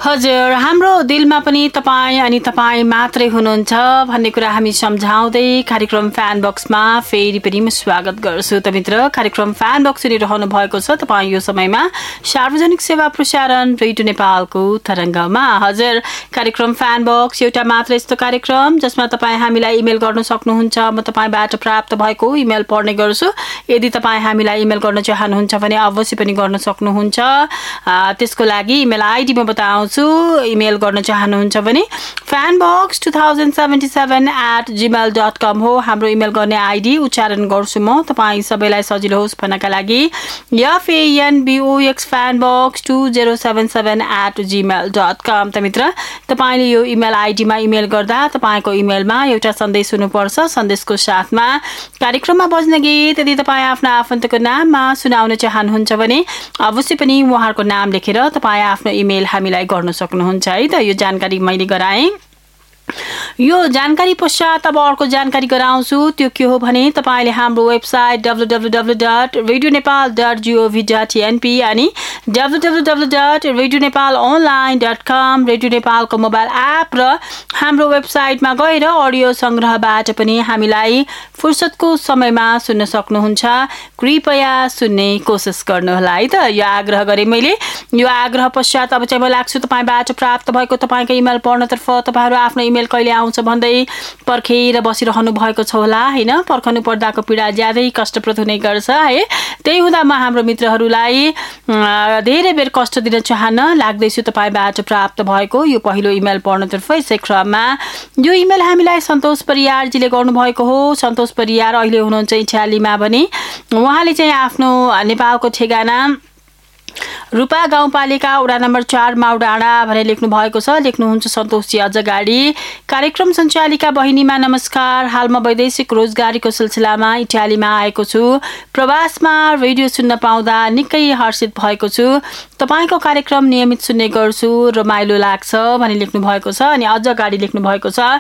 हजुर, हाम्रो दिलमा पनि तपाईँ अनि तपाईँ मात्रै हुनुहुन्छ भन्ने कुरा हामी सम्झाउँदै कार्यक्रम फ्यान बक्समा फेरि पनि म स्वागत गर्छु। त मित्र, कार्यक्रम फ्यान बक्स सुनिरहनु भएको छ तपाईँ यो समयमा सार्वजनिक सेवा प्रसारण रेडियो नेपालको तरङ्गमा। हजुर, कार्यक्रम फ्यान बक्स एउटा मात्र यस्तो कार्यक्रम जसमा तपाईँ हामीलाई इमेल गर्न सक्नुहुन्छ। म तपाईँबाट प्राप्त भएको इमेल पढ्ने गर्छु। यदि तपाईँ हामीलाई इमेल गर्न चाहनुहुन्छ भने अवश्य पनि गर्न सक्नुहुन्छ। त्यसको लागि इमेल आइडी म बताउँछु। इमेल गर्न चाहनुहुन्छ भने fanbox2077@gmail.com हो हाम्रो इमेल गर्ने आइडी। उच्चारण गर्छु म तपाईँ सबैलाई सजिलो होस् भन्नका लागि FANBOX fanbox2077@gmail.com। त मित्र, तपाईँले यो इमेल आइडीमा इमेल गर्दा तपाईँको इमेलमा एउटा सन्देश हुनुपर्छ। सन्देशको साथमा कार्यक्रममा बज्ने गीत यदि तपाईँ आफ्ना आफन्तको नाममा सुनाउन चाहनुहुन्छ भने अवश्य पनि उहाँहरूको नाम लेखेर तपाईँ आफ्नो इमेल हामीलाई गर्न सक्नुहुन्छ है त। यो जानकारी मैले गराएँ। यो जानकारी पश्चात अब अर्को जानकारी गराउँछु। त्यो के हो भने तपाईँले हाम्रो वेबसाइट www.radionepal.gov.np अनि www.radionepalonline.com रेडियो नेपालको मोबाइल एप र हाम्रो वेबसाइटमा गएर अडियो संग्रहबाट पनि हामीलाई फुर्सदको समयमा सुन्न सक्नुहुन्छ। कृपया सुन्ने कोसिस गर्नुहोला है त। यो आग्रह गरेँ मैले। यो आग्रह पश्चात अब चाहिँ म लाग्छु तपाईँबाट प्राप्त भएको तपाईँको इमेल पढ्नतर्फ। तपाईँहरू आफ्नो इमेल कहिले आउँछ भन्दै पर्खेर बसिरहनु भएको छ होला हैन। पर्खनु पर्दाको पीडा ज्यादै कष्टप्रद हुने गर्छ है। त्यही हुँदा म हाम्रो मित्रहरूलाई धेरै बेर कष्ट दिन चाहन्न लाग्दैछु तपाईँबाट प्राप्त भएको यो पहिलो इमेल पढ्नतर्फ। यसै क्रममा यो इमेल हामीलाई सन्तोष परियारजीले गर्नुभएको हो। सन्तोष परियार अहिले हुनुहुन्छ इटालीमा भने उहाँले चाहिँ आफ्नो नेपालको ठेगाना रूपा गाउँपालिका वडा नम्बर 4 माउडाँडा भनेर लेख्नु भएको छ। लेख्नुहुन्छ सन्तोषजी अझ गाडी। कार्यक्रम सञ्चालिका बहिनीमा नमस्कार। हाल म वैदेशिक रोजगारीको सिलसिलामा इटालीमा आएको छु। प्रवासमा रेडियो सुन्न पाउँदा निकै हर्षित भएको छु। तपाईँको कार्यक्रम नियमित सुन्ने गर्छु, रमाइलो लाग्छ भनी लेख्नु भएको छ। अनि अझ गाडी लेख्नु भएको छ